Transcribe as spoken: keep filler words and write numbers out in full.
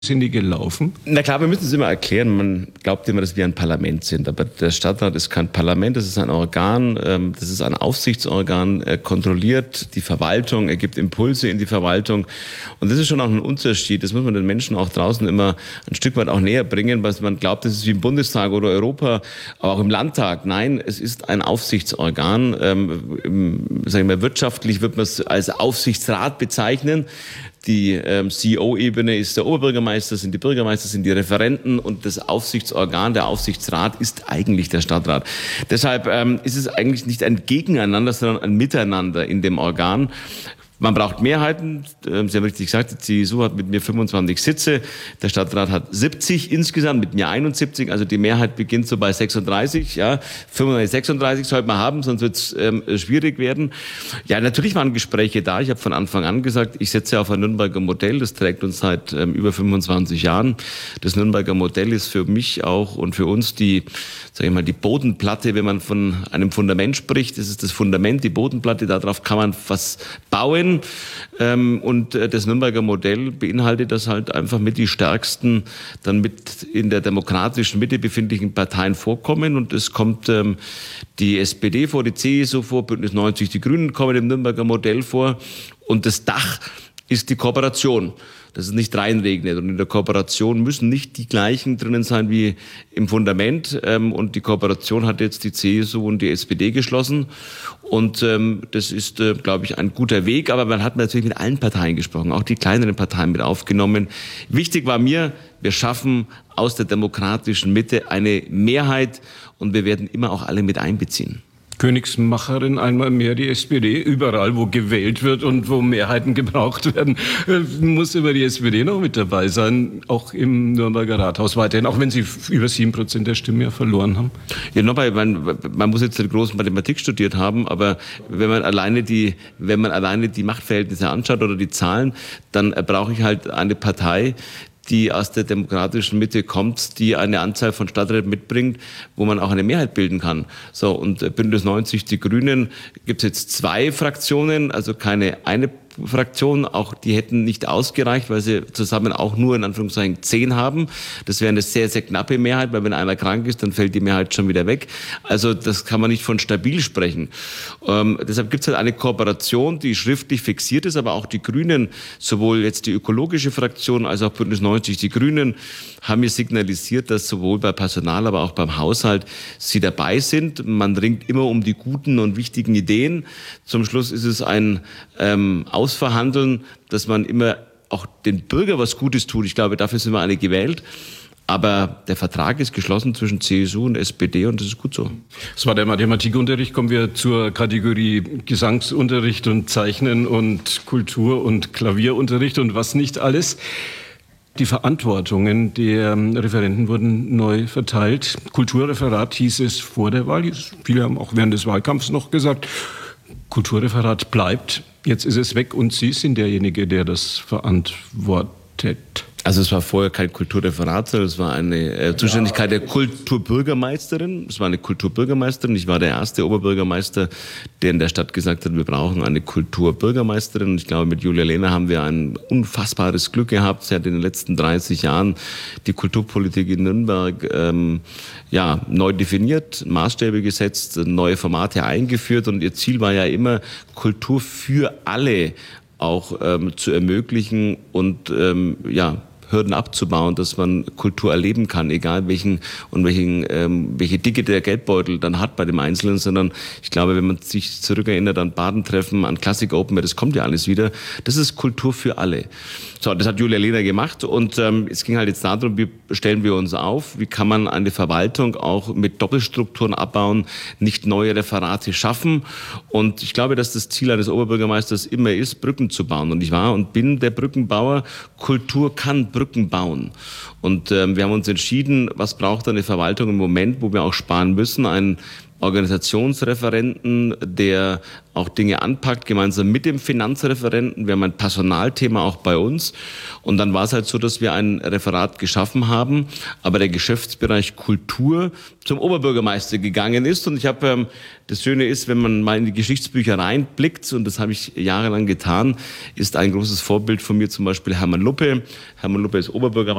sind die gelaufen? Na klar, wir müssen es immer erklären. Man glaubt immer, dass wir ein Parlament sind. Aber der Stadtrat ist kein Parlament, das ist ein Organ, das ist ein Aufsichtsorgan, er kontrolliert die Verwaltung, er gibt Impulse in die Verwaltung. Und das ist schon auch ein Unterschied. Das muss man den Menschen auch draußen immer ein Stück weit auch näher bringen, weil man glaubt, das ist wie im Bundestag oder Europa, aber auch im Landtag. Nein, es ist ein Aufsichtsorgan. Ähm, im, sagen wir, wirtschaftlich wird man es als Aufsichtsrat bezeichnen. Die ähm, C E O-Ebene ist der Oberbürgermeister, sind die Bürgermeister, sind die Referenten und das Aufsichtsorgan, der Aufsichtsrat ist eigentlich der Stadtrat. Deshalb ähm, ist es eigentlich nicht ein Gegeneinander, sondern ein Miteinander in dem Organ. Man braucht Mehrheiten. Sie haben richtig gesagt, die C S U hat mit mir fünfundzwanzig Sitze, der Stadtrat hat siebzig insgesamt, mit mir einundsiebzig, also die Mehrheit beginnt so bei sechsunddreißig, ja, fünfunddreißig, sechsunddreißig sollte man haben, sonst wird es ähm, schwierig werden. Ja, natürlich waren Gespräche da. Ich habe von Anfang an gesagt, ich setze auf ein Nürnberger Modell, das trägt uns seit ähm, über fünfundzwanzig Jahren. Das Nürnberger Modell ist für mich auch und für uns die, sage ich mal, die Bodenplatte, wenn man von einem Fundament spricht. Das ist das Fundament, die Bodenplatte, darauf kann man was bauen. Und das Nürnberger Modell beinhaltet, dass halt einfach mit die stärksten, dann mit in der demokratischen Mitte befindlichen Parteien vorkommen. Und es kommt die S P D vor, die C S U vor, Bündnis neunzig, die Grünen kommen im Nürnberger Modell vor. Und das Dach ist die Kooperation. Dass es nicht reinregnet. Und in der Kooperation müssen nicht die gleichen drinnen sein wie im Fundament. Und die Kooperation hat jetzt die C S U und die S P D geschlossen. Und das ist, glaube ich, ein guter Weg. Aber man hat natürlich mit allen Parteien gesprochen, auch die kleineren Parteien mit aufgenommen. Wichtig war mir, wir schaffen aus der demokratischen Mitte eine Mehrheit und wir werden immer auch alle mit einbeziehen. Königsmacherin einmal mehr die S P D. Überall, wo gewählt wird und wo Mehrheiten gebraucht werden, muss immer die S P D noch mit dabei sein, auch im Nürnberger Rathaus weiterhin, auch wenn sie über sieben Prozent der Stimmen ja verloren haben. Ja, nochmal, man, man muss jetzt nicht groß Mathematik studiert haben, aber wenn man alleine die, wenn man alleine die Machtverhältnisse anschaut oder die Zahlen, dann brauche ich halt eine Partei, die aus der demokratischen Mitte kommt, die eine Anzahl von Stadträten mitbringt, wo man auch eine Mehrheit bilden kann. So, und Bündnis neunzig, die Grünen, gibt es jetzt zwei Fraktionen, also keine eine Fraktion, auch die hätten nicht ausgereicht, weil sie zusammen auch nur in Anführungszeichen zehn haben. Das wäre eine sehr, sehr knappe Mehrheit, weil wenn einer krank ist, dann fällt die Mehrheit schon wieder weg. Also das kann man nicht von stabil sprechen. Ähm, deshalb gibt es halt eine Kooperation, die schriftlich fixiert ist, aber auch die Grünen, sowohl jetzt die ökologische Fraktion als auch Bündnis neunzig, die Grünen, haben mir signalisiert, dass sowohl bei Personal, aber auch beim Haushalt sie dabei sind. Man ringt immer um die guten und wichtigen Ideen. Zum Schluss ist es ein ähm, Ausverhandeln, dass man immer auch den Bürger was Gutes tut. Ich glaube, dafür sind wir alle gewählt. Aber der Vertrag ist geschlossen zwischen C S U und S P D und das ist gut so. Das war der Mathematikunterricht. Kommen wir zur Kategorie Gesangsunterricht und Zeichnen und Kultur- und Klavierunterricht und was nicht alles. Die Verantwortungen der Referenten wurden neu verteilt. Kulturreferat hieß es vor der Wahl. Viele haben auch während des Wahlkampfs noch gesagt, Kulturreferat bleibt. Jetzt ist es weg und Sie sind derjenige, der das verantwortet. Also es war vorher kein Kulturreferat, sondern es war eine äh, Zuständigkeit der Kulturbürgermeisterin. Es war eine Kulturbürgermeisterin. Ich war der erste Oberbürgermeister, der in der Stadt gesagt hat, wir brauchen eine Kulturbürgermeisterin. Und ich glaube, mit Julia Lehner haben wir ein unfassbares Glück gehabt. Sie hat in den letzten dreißig Jahren die Kulturpolitik in Nürnberg ähm, ja, neu definiert, Maßstäbe gesetzt, neue Formate eingeführt. Und ihr Ziel war ja immer, Kultur für alle auch ähm, zu ermöglichen und ähm, ja, Hürden abzubauen, dass man Kultur erleben kann, egal welchen und welchen, ähm, welche Dicke der Geldbeutel dann hat bei dem Einzelnen, sondern ich glaube, wenn man sich zurückerinnert an Badentreffen, an Classic Open Air, das kommt ja alles wieder, das ist Kultur für alle. So, das hat Julia Lehner gemacht und ähm, es ging halt jetzt darum, wie stellen wir uns auf, wie kann man eine Verwaltung auch mit Doppelstrukturen abbauen, nicht neue Referate schaffen und ich glaube, dass das Ziel eines Oberbürgermeisters immer ist, Brücken zu bauen und ich war und bin der Brückenbauer. Kultur kann Brücken bauen und ähm, wir haben uns entschieden, was braucht eine Verwaltung im Moment, wo wir auch sparen müssen, ein Organisationsreferenten, der auch Dinge anpackt, gemeinsam mit dem Finanzreferenten. Wir haben ein Personalthema auch bei uns. Und dann war es halt so, dass wir ein Referat geschaffen haben, aber der Geschäftsbereich Kultur zum Oberbürgermeister gegangen ist. Und ich habe, ähm, das Schöne ist, wenn man mal in die Geschichtsbücher reinblickt, und das habe ich jahrelang getan, ist ein großes Vorbild von mir zum Beispiel Hermann Luppe. Hermann Luppe ist Oberbürgermeister